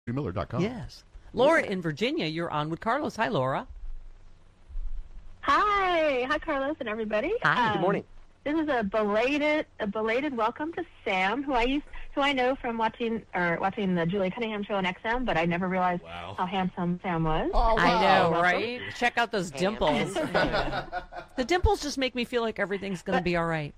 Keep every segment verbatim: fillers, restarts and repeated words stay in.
Miller dot com. Yes. Laura Yeah. in Virginia, you're on with Carlos. Hi, Laura. Hi, hi, Carlos and everybody. Hi. Good morning. This is a belated, a belated welcome to Sam, who I used, who I know from watching or watching the Julie Cunningham show on X M, but I never realized Wow. how handsome Sam was. Oh, I know, Welcome. right? Check out those dimples. The dimples just make me feel like everything's going to be all right.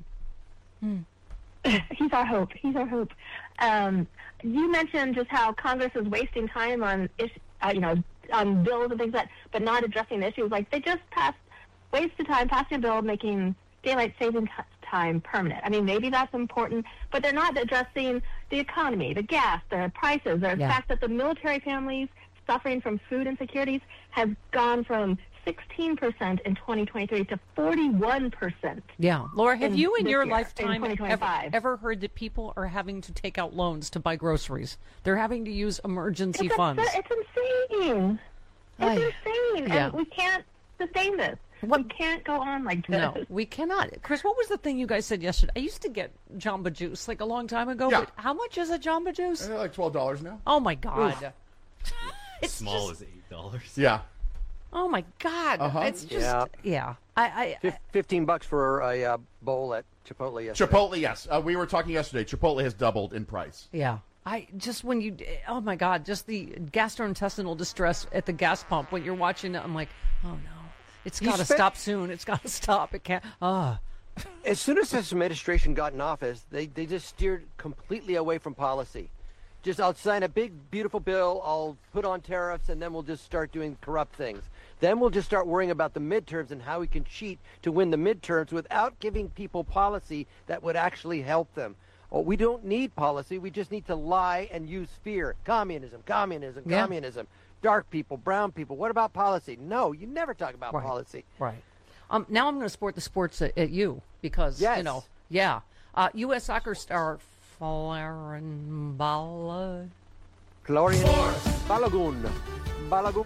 He's our hope. He's our hope. Um, you mentioned just how Congress is wasting time on, ish, uh, you know, on bills and things like that, but not addressing the issues. Like they just passed, wasted time passing a bill making daylight saving time permanent. I mean, maybe that's important, but they're not addressing the economy, the gas, the prices, the Yeah. fact that the military families suffering from food insecurities have gone from sixteen percent in twenty twenty-three to forty-one percent. Yeah. Laura, have In you in this your year, in lifetime twenty ever, twenty-five. ever heard that people are having to take out loans to buy groceries? They're having to use emergency It's, funds. absurd. It's insane. Ay. It's insane. Yeah. And we can't sustain this. What- We can't go on like this. No, we cannot. Chris, what was the thing you guys said yesterday? I used to get Jamba Juice like a long time ago, Yeah. but how much is a Jamba Juice? Uh, like twelve dollars now. Oh, my God. It's Small just, as eight dollars. Yeah. oh, my God. Uh-huh. It's just, Yeah. yeah. I, I, Fif- Fifteen bucks for a uh, bowl at Chipotle yesterday. Chipotle, yes. Uh, we were talking yesterday. Chipotle has doubled in price. Yeah. I just when you, oh my God, just the gastrointestinal distress at the gas pump when you're watching it, I'm like, oh no, it's You got to spent- stop soon. It's got to stop. It can't. Ah, As soon as this administration got in office, they, they just steered completely away from policy. Just, I'll sign a big, beautiful bill, I'll put on tariffs, and then we'll just start doing corrupt things. Then we'll just start worrying about the midterms and how we can cheat to win the midterms without giving people policy that would actually help them. Oh, we don't need policy. We just need to lie and use fear. Communism, communism, Yeah. communism. Dark people, brown people. What about policy? No, you never talk about Right. policy. right. Um, now I'm going to sport the sports at, at you because you Yes. know, yeah. Uh, U S soccer star Florian Bala. Florian Balogun. Balogun.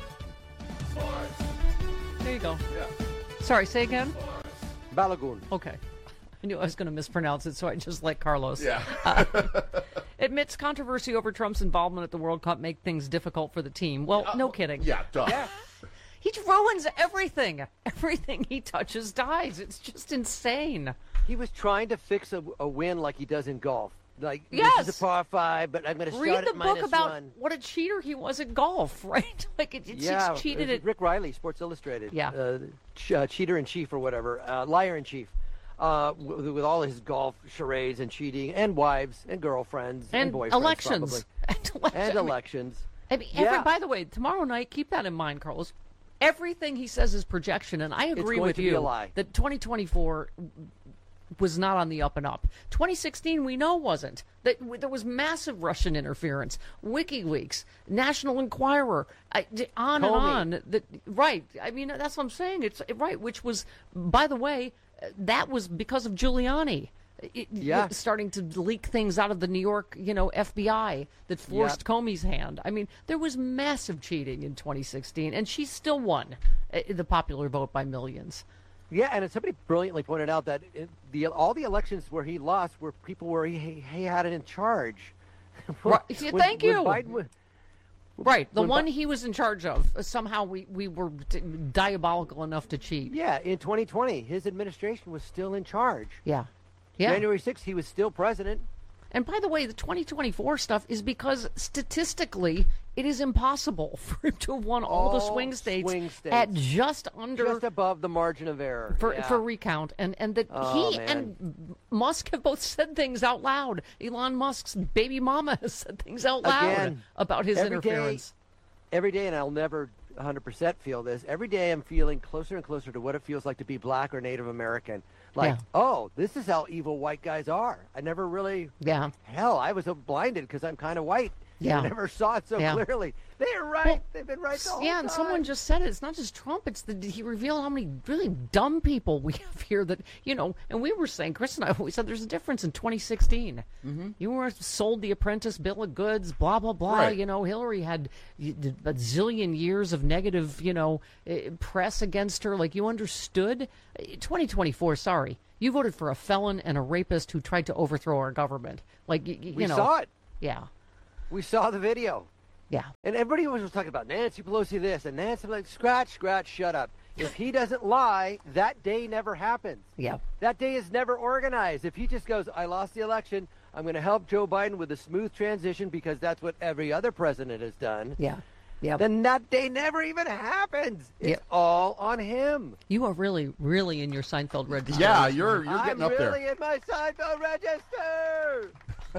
There you go. Yeah. Sorry, say again. Balogun. Okay. I knew I was going to mispronounce it, so I just let Carlos. Yeah. Admits controversy over Trump's involvement at the World Cup make things difficult for the team. Well, no kidding. Yeah, duh. He ruins everything. Everything he touches dies. It's just insane. He was trying to fix a, a win like he does in golf. Like, Yes. this is a par five, but I'm going to start Read at the book minus about one. what a cheater he was at golf, right? Like it, it's, Yeah, it's cheated uh, at. Rick Riley, Sports Illustrated. Yeah. Uh, ch- uh, cheater in chief or whatever, uh, liar in chief. Uh, with, with all his golf charades and cheating, and wives and girlfriends and, And boyfriends, elections. probably. And elections. and elections. I mean, every, Yeah. by the way, tomorrow night, keep that in mind, Carlos. Everything he says is projection, and I agree going with to be you a lie. that twenty twenty-four was not on the up and up. twenty sixteen, we know wasn't. That w- there was massive Russian interference, WikiLeaks, National Enquirer, I, d- on and Comey. on. That right? I mean, that's what I'm saying. It's right, which was, by the way, uh, that was because of Giuliani. It, Yeah. it- starting to leak things out of the New York, you know, F B I that forced Yep. Comey's hand. I mean, there was massive cheating in twenty sixteen, and she still won uh, the popular vote by millions. Yeah, and somebody brilliantly pointed out that it, the all the elections where he lost were people where he, he had it in charge. Right. Yeah, thank you. Biden, wa- Right, the When one Bi- he was in charge of. uh, Somehow we, we were d- diabolical enough to cheat. yeah, in twenty twenty, his administration was still in charge. Yeah. Yeah. January sixth, he was still president. And by the way, the twenty twenty-four stuff is because statistically it is impossible for him to have won all, the All swing states, swing states. at just under Just above the margin of error. for yeah. for recount, and and that Oh, he man. and Musk have both said things out loud. Elon Musk's baby mama has said things out loud Again, about his every day- interference. Every day, and I'll never one hundred percent feel this, every day I'm feeling closer and closer to what it feels like to be black or Native American. Like, Yeah. oh, this is how evil white guys are. I never really, Yeah, hell, I was so blinded because I'm kind of white. Yeah. I never saw it so Yeah. clearly. They're right. Well, They've been right the whole yeah, and time. someone just said it. It's not just Trump. It's the he revealed how many really dumb people we have here. That you know, and we were saying, Chris and I always said there's a difference in twenty sixteen. Mm-hmm. You were sold the Apprentice bill of goods, blah blah blah. Right. You know, Hillary had y- a zillion years of negative, you know, eh, press against her. Like you understood. twenty twenty-four. Sorry, you voted for a felon and a rapist who tried to overthrow our government. Like y- y- you We know, saw it. yeah. We saw the video. Yeah. And everybody was talking about Nancy Pelosi this and Nancy, like, scratch, scratch, shut up. If he doesn't lie, that day never happens. Yeah. That day is never organized. If he just goes, I lost the election, I'm going to help Joe Biden with a smooth transition because that's what every other president has done. Yeah. Yeah. Then that day never even happens. It's Yep. all on him. You are really, really in your Seinfeld register. Yeah, you're you're I'm getting up really there. in my Seinfeld register.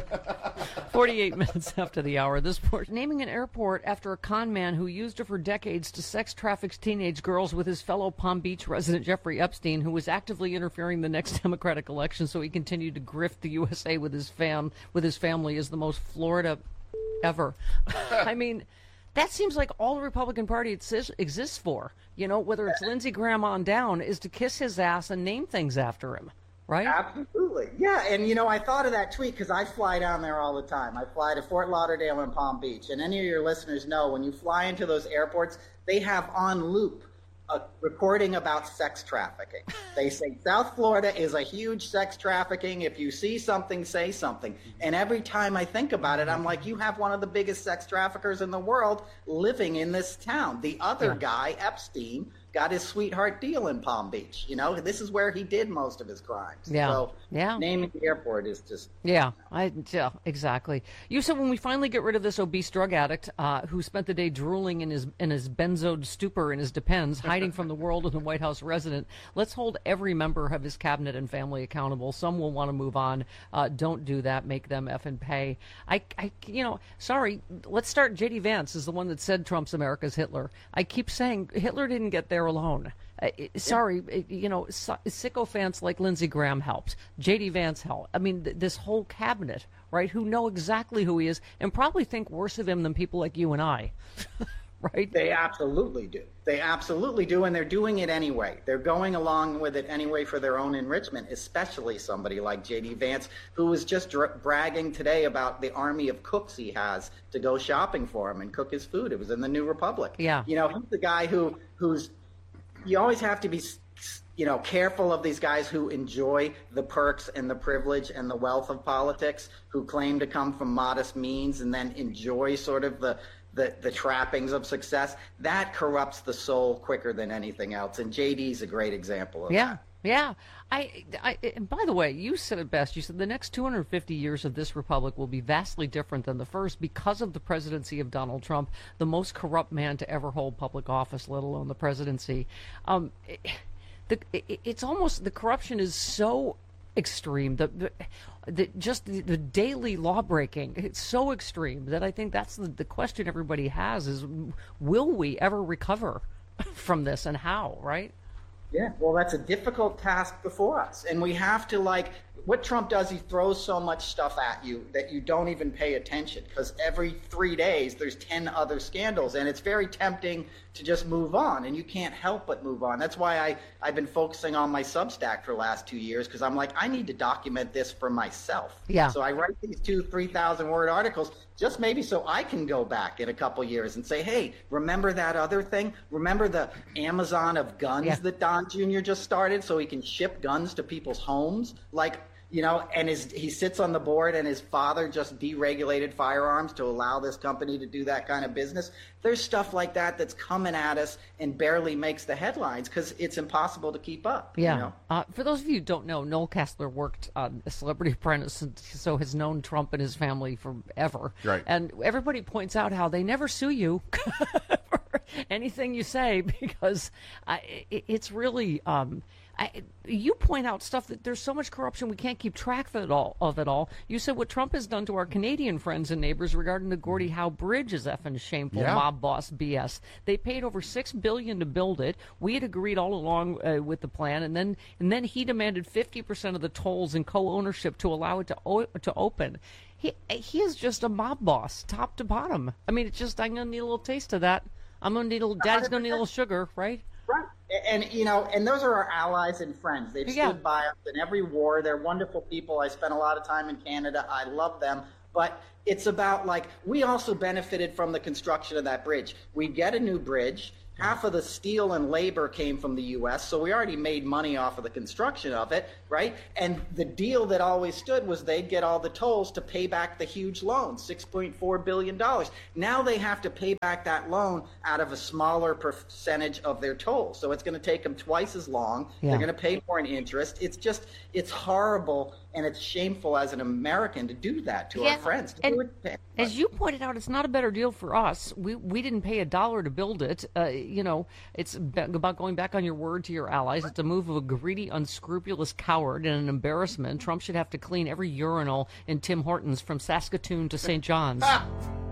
forty-eight minutes after the hour. This port naming an airport after a con man who used her for decades to sex traffic teenage girls with his fellow Palm Beach resident Jeffrey Epstein, who was actively interfering in the next Democratic election so he continued to grift the U S A with his fam with his family, is the most Florida ever. I mean, that seems like all the Republican Party exists, exists for. You know, whether it's Lindsey Graham on down, is to kiss his ass and name things after him. Right? Absolutely. Yeah. And, you know, I thought of that tweet because I fly down there all the time. I fly to Fort Lauderdale and Palm Beach. And any of your listeners know when you fly into those airports, they have on loop a recording about sex trafficking. They say South Florida is a huge sex trafficking. If you see something, say something. And every time I think about it, I'm like, you have one of the biggest sex traffickers in the world living in this town. The other Yeah. guy, Epstein, got his sweetheart deal in Palm Beach. You know, this is where he did most of his crimes. Yeah. So Yeah. naming the airport is just... Yeah, I yeah, exactly. You said when we finally get rid of this obese drug addict uh, who spent the day drooling in his in his benzoed stupor in his Depends, hiding from the world and the White House resident, let's hold every member of his cabinet and family accountable. Some will want to move on. Uh, don't do that. Make them effing pay. I, I, you know, sorry. Let's start. J D Vance is the one that said Trump's America's Hitler. I keep saying Hitler didn't get there alone. Uh, sorry, uh, you know, sycophants like Lindsey Graham helped. J D Vance helped. I mean, th- this whole cabinet, right, who know exactly who he is and probably think worse of him than people like you and I, right? They absolutely do. They absolutely do, and they're doing it anyway. They're going along with it anyway for their own enrichment, especially somebody like J D Vance, who was just dr- bragging today about the army of cooks he has to go shopping for him and cook his food. It was in the New Republic. Yeah. You know, he's the guy who who's you always have to be, you know, careful of these guys who enjoy the perks and the privilege and the wealth of politics, who claim to come from modest means and then enjoy sort of the, the, the trappings of success. That corrupts the soul quicker than anything else. And J D's a great example of Yeah. that. Yeah. I, I, and by the way, you said it best. You said the next two hundred fifty years of this republic will be vastly different than the first because of the presidency of Donald Trump, the most corrupt man to ever hold public office, let alone the presidency. Um, it, the, it, it's almost, the corruption is so extreme, the, the, the just the, the daily law breaking, it's so extreme that I think that's the, the question everybody has is, will we ever recover from this, and how, right? Yeah, well, that's a difficult task before us. And we have to, like, what Trump does, he throws so much stuff at you that you don't even pay attention, because every three days there's ten other scandals, and it's very tempting to just move on, and you can't help but move on. That's why I, I've been focusing on my Substack for the last two years, because I'm like, I need to document this for myself. Yeah. So I write these two, three thousand word articles just maybe so I can go back in a couple years and say, hey, remember that other thing? Remember the Amazon of guns Yeah. that Don Junior just started so he can ship guns to people's homes? Like, you know, and his, he sits on the board and his father just deregulated firearms to allow this company to do that kind of business. There's stuff like that that's coming at us and barely makes the headlines because it's impossible to keep up. Yeah. You know? Uh, for those of you who don't know, Noel Kessler worked on Celebrity Apprentice, and so has known Trump and his family forever. Right. And everybody points out how they never sue you for anything you say because I, it, it's really. Um, I, you point out stuff that there's so much corruption we can't keep track of it all. Of it all, you said what Trump has done to our Canadian friends and neighbors regarding the Gordie Howe Bridge is effing shameful, Yeah. mob boss B S. They paid over six billion to build it. We had agreed all along uh, with the plan, and then and then he demanded fifty percent of the tolls and co-ownership to allow it to o- to open. He he is just a mob boss, top to bottom. I mean, it's just I'm gonna need a little taste of that. I'm gonna need a little. Daddy's gonna need a little sugar, right? Right. And, you know, and those are our allies and friends. They've Yeah. stood by us in every war. They're wonderful people. I spent a lot of time in Canada. I love them. But it's about, like, we also benefited from the construction of that bridge. We get a new bridge. Half of the steel and labor came from the U S, so we already made money off of the construction of it, right? And the deal that always stood was they'd get all the tolls to pay back the huge loan, six point four billion dollars. Now they have to pay back that loan out of a smaller percentage of their tolls. So it's going to take them twice as long. Yeah. They're going to pay more in interest. It's just, it's horrible, and it's shameful as an American to do that to Yeah, our friends. To and do it to as you pointed out, it's not a better deal for us. We we didn't pay a dollar to build it. Uh, you know, it's about going back on your word to your allies. It's a move of a greedy, unscrupulous coward and an embarrassment. Trump should have to clean every urinal in Tim Hortons from Saskatoon to Saint John's. Ah!